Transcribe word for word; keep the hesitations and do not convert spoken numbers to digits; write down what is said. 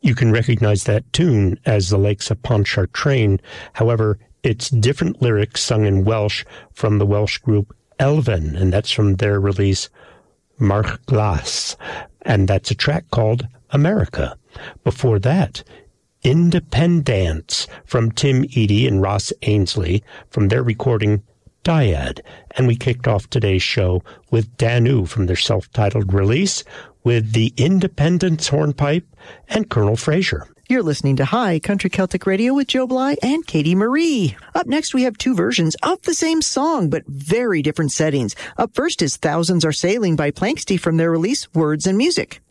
You can recognize that tune as The Lakes of Pontchartrain. However, it's different lyrics sung in Welsh from the Welsh group Elfen, and that's from their release March Glas, and that's a track called America. Before that, Independence from Tim Eadie and Ross Ainsley from their recording Dyad. And we kicked off today's show with Danu from their self-titled release with the Independence Hornpipe and Colonel Fraser. You're listening to High Country Celtic Radio with Joe Bly and Katie Marie. Up next, we have two versions of the same song, but very different settings. Up first is Thousands Are Sailing by Planxty from their release Words and Music.